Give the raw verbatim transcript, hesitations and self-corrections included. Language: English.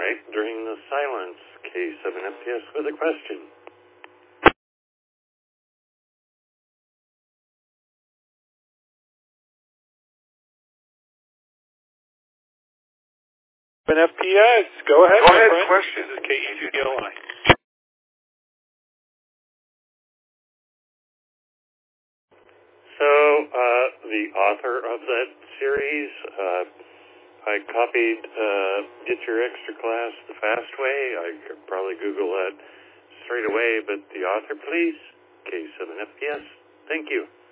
right during the silence, K seven F P S with a question. seven F P S, go ahead, Go my ahead, friend. question. This is K E two D L I. So, uh, the author of that series, uh, I copied uh, Get Your Extra Class the Fast Way. I could probably Google that straight away, but the author, please, K seven F P S. Thank you.